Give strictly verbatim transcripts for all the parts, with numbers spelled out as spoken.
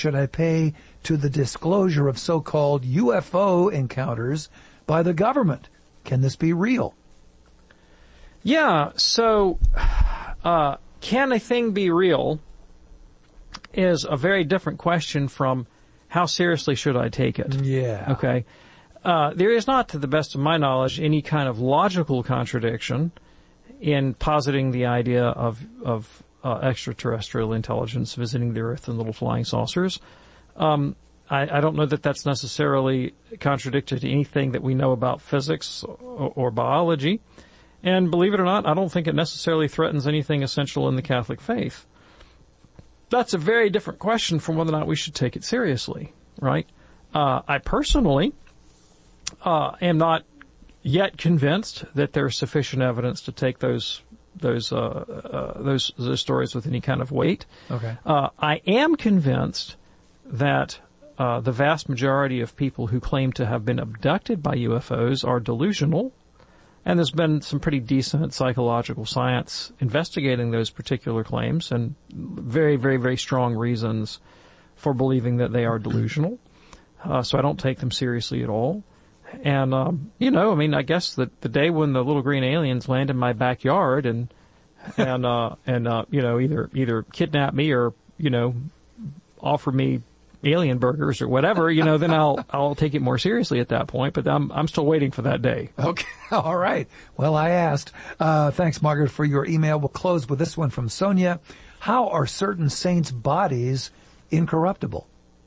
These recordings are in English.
should I pay to the disclosure of so-called U F O encounters by the government? Can this be real? Yeah, so uh, can a thing be real is a very different question from how seriously should I take it? Yeah. Okay. Uh, there is not, to the best of my knowledge, any kind of logical contradiction in positing the idea of, of uh, extraterrestrial intelligence visiting the Earth in little flying saucers. Um, I, I don't know that that's necessarily contradicted to anything that we know about physics or, or biology. And believe it or not, I don't think it necessarily threatens anything essential in the Catholic faith. That's a very different question from whether or not we should take it seriously, right? Uh, I personally uh, am not yet convinced that there's sufficient evidence to take those those uh, uh, those, those stories with any kind of weight. Okay. Uh, I am convinced that uh, the vast majority of people who claim to have been abducted by U F Os are delusional. And there's been some pretty decent psychological science investigating those particular claims and very, very, very strong reasons for believing that they are delusional. Uh, so I don't take them seriously at all. And, um, you know, I mean, I guess that the day when the little green aliens land in my backyard and, and, uh, and, uh, you know, either, either kidnap me or, you know, offer me alien burgers or whatever, you know, then I'll I'll take it more seriously at that point. But I'm I'm still waiting for that day. Okay, all right. Well, I asked. Uh, thanks, Margaret, for your email. We'll close with this one from Sonia. How are certain saints' bodies incorruptible?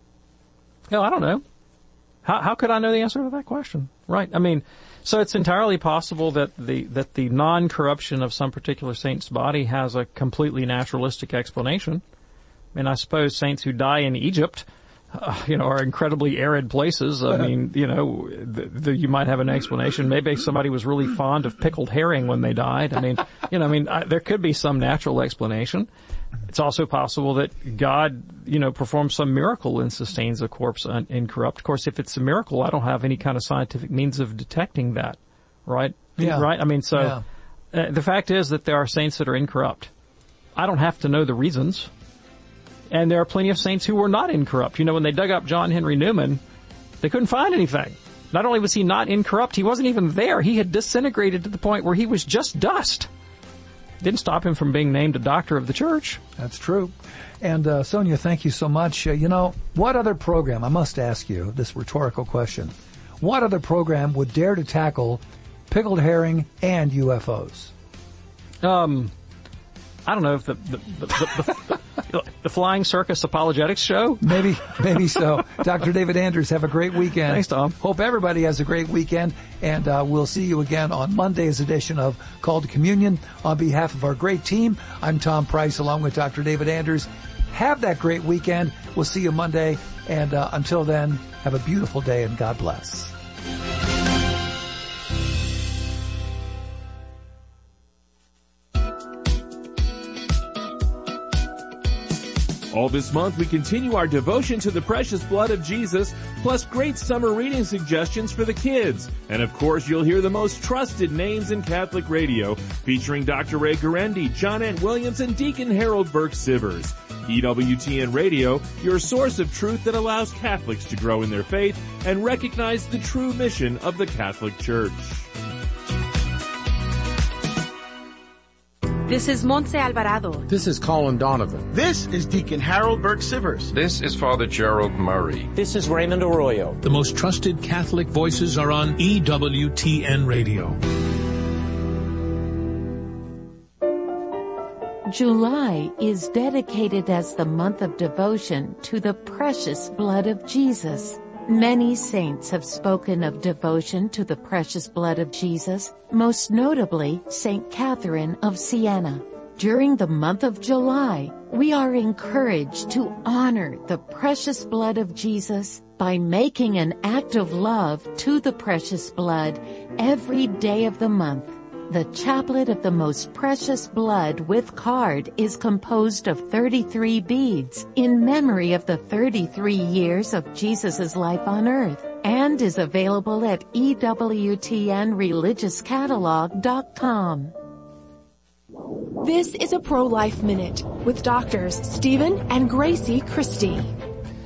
Well, I don't know. How how could I know the answer to that question? Right. I mean, so it's entirely possible that the that the non-corruption of some particular saint's body has a completely naturalistic explanation. I mean, I suppose saints who die in Egypt, Uh, you know, are incredibly arid places. I mean, you know, the, the, you might have an explanation. Maybe somebody was really fond of pickled herring when they died. I mean, you know, I mean, I, there could be some natural explanation. It's also possible that God, you know, performs some miracle and sustains a corpse un- incorrupt. Of course, if it's a miracle, I don't have any kind of scientific means of detecting that, right? Yeah. Right? I mean, so yeah. uh, the fact is that there are saints that are incorrupt. I don't have to know the reasons. And there are plenty of saints who were not incorrupt. You know, when they dug up John Henry Newman, they couldn't find anything. Not only was he not incorrupt, he wasn't even there. He had disintegrated to the point where he was just dust. Didn't stop him from being named a doctor of the church. That's true. And, uh, Sonia, thank you so much. Uh, you know, what other program, I must ask you this rhetorical question, what other program would dare to tackle pickled herring and U F Os? Um, I don't know if the, the, the, the, the, the Flying Circus Apologetics show? Maybe, maybe so. Doctor David Anders, have a great weekend. Thanks, Tom. Hope everybody has a great weekend, and uh, we'll see you again on Monday's edition of Call to Communion. On behalf of our great team, I'm Tom Price, along with Doctor David Anders. Have that great weekend. We'll see you Monday, and uh, until then, have a beautiful day, and God bless. All this month, we continue our devotion to the precious blood of Jesus, plus great summer reading suggestions for the kids. And of course, you'll hear the most trusted names in Catholic radio, featuring Doctor Ray Guarendi, John N. Williams, and Deacon Harold Burke-Sivers. E W T N Radio, your source of truth that allows Catholics to grow in their faith and recognize the true mission of the Catholic Church. This is Montse Alvarado. This is Colin Donovan. This is Deacon Harold Burke-Sivers. This is Father Gerald Murray. This is Raymond Arroyo. The most trusted Catholic voices are on E W T N Radio. July is dedicated as the month of devotion to the precious blood of Jesus. Many saints have spoken of devotion to the precious blood of Jesus, most notably Saint Catherine of Siena. During the month of July, we are encouraged to honor the precious blood of Jesus by making an act of love to the precious blood every day of the month. The Chaplet of the Most Precious Blood with card is composed of thirty-three beads in memory of the thirty-three years of Jesus' life on earth, and is available at E W T N religious catalog dot com. This is a Pro-Life Minute with doctors Stephen and Gracie Christie.